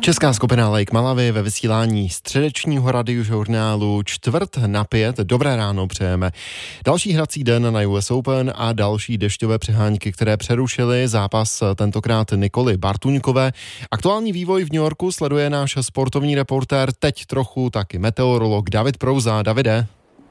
Česká skupina Lake Malawi ve vysílání středečního radiožurnálu 4:05. Dobré ráno přejeme. Další hrací den na US Open a další dešťové přehánky, které přerušily zápas tentokrát Nikoly Bartuňkové. Aktuální vývoj v New Yorku sleduje náš sportovní reportér, teď trochu taky meteorolog David Prouza. Davide.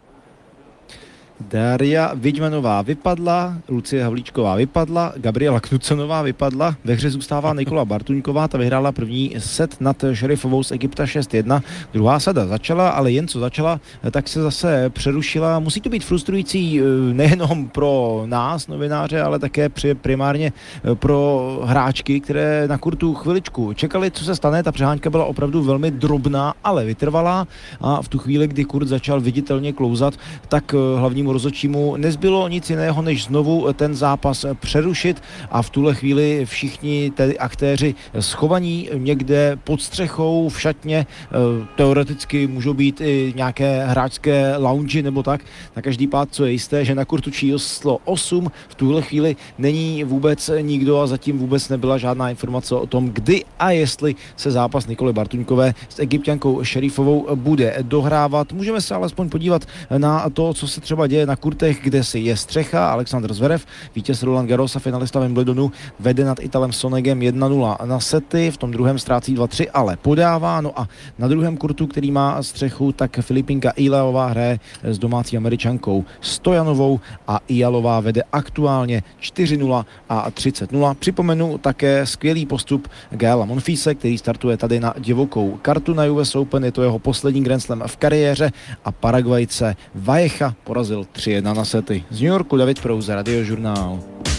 Daria Vidmanová vypadla, Lucie Havlíčková vypadla, Gabriela Knudsenová vypadla, ve hře zůstává Nikola Bartuňková, ta vyhrála první set nad Šerifovou z Egypta 6-1. Druhá sada začala, ale jen co začala, tak se zase přerušila. Musí to být frustrující nejenom pro nás, novináře, ale také primárně pro hráčky, které na kurtu chviličku čekali, co se stane. Ta přehánka byla opravdu velmi drobná, ale vytrvalá a v tu chvíli, kdy kurt začal viditelně klouzat, tak hlavnímu rozhodčímu nezbylo nic jiného, než znovu ten zápas přerušit a v tuhle chvíli všichni tedy aktéři schovaní někde pod střechou v šatně, teoreticky můžou být i nějaké hráčské lounge nebo tak, na každý pád, co je jisté, že na kurtu číslo 8 v tuhle chvíli není vůbec nikdo a zatím vůbec nebyla žádná informace o tom, kdy a jestli se zápas Nikoly Bartuňkové s Egypťankou Šerifovou bude dohrávat. Můžeme se alespoň podívat na to, co se třeba děje na kurtech, kde si je střecha. Alexander Zverev, vítěz Roland Garros a finalista Wimbledonu, vede nad Italem Sonegem 1-0 na sety, v tom druhém ztrácí 2-3, ale podává. No a na druhém kurtu, který má střechu, tak Filipinka Ileová hraje s domácí Američankou Stojanovou a Ijalová vede aktuálně 4-0 a 30-0. Připomenu také skvělý postup Gaela Monfilse, který startuje tady na divokou kartu na US Open, je to jeho poslední Grand Slam v kariéře a Paraguajce Valleja porazil 3-1 na sety. Z New Yorku David Prouza, Radiožurnál.